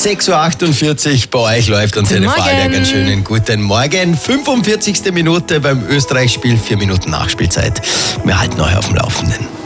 6.48 Uhr bei euch läuft Antenne Vorarlberg. Einen schönen guten Morgen. 45. Minute beim Österreich-Spiel, 4 Minuten Nachspielzeit. Wir halten euch auf dem Laufenden.